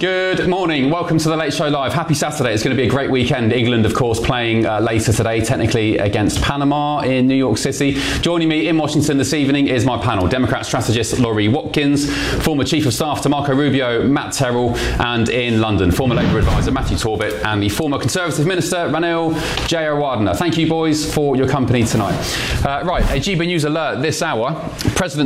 Good morning. Welcome to the Late Show Live. Happy Saturday. It's going to be a great weekend. England, of course, playing later today, technically against Panama in New York City. Joining me in Washington this evening is my panel. Democrat strategist Laurie Watkins, former Chief of Staff to Marco Rubio, Matt Terrell, and in London, former Labour advisor Matthew Torbet, and the former Conservative Minister Ranil Jayawardena. Thank you, boys, for your company tonight. Right, a GB News alert this hour. President